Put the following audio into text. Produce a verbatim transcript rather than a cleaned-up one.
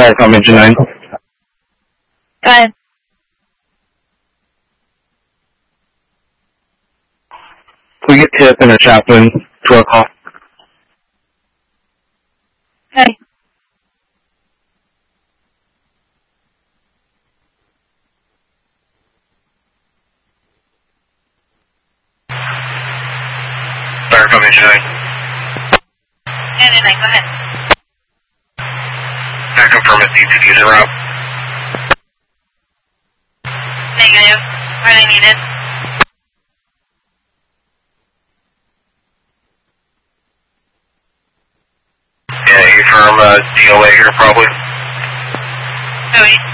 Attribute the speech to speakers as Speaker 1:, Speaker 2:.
Speaker 1: Starcom Engine nine.
Speaker 2: Go ahead.
Speaker 1: We get Tip and a chaplain to our call.
Speaker 2: Hey.
Speaker 1: Starcom Engine nine.
Speaker 2: Engine nine, go ahead.
Speaker 1: I confirm it's D C user route.
Speaker 2: Negative. Are they needed?
Speaker 1: Yeah, you from uh, D O A here probably.
Speaker 2: Who?